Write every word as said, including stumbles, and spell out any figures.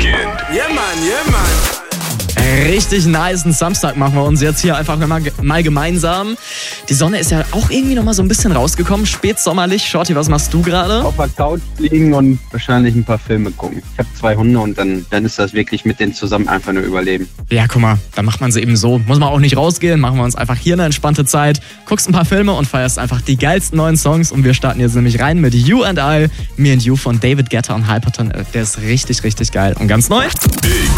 weekend. Yeah, man, yeah, man. Richtig nice. Einen Samstag machen wir uns jetzt hier einfach mal, mal gemeinsam. Die Sonne ist ja auch irgendwie noch mal so ein bisschen rausgekommen, spätsommerlich. Shorty, was machst du gerade? Auf der Couch liegen und wahrscheinlich ein paar Filme gucken. Ich habe zwei Hunde und dann, dann ist das wirklich mit denen zusammen einfach nur Überleben. Ja, guck mal, dann macht man sie eben so. Muss man auch nicht rausgehen, machen wir uns einfach hier eine entspannte Zeit, guckst ein paar Filme und feierst einfach die geilsten neuen Songs. Und wir starten jetzt nämlich rein mit You and I, Me and You von David Guetta und Hyperton. Der ist richtig, richtig geil und ganz neu. Big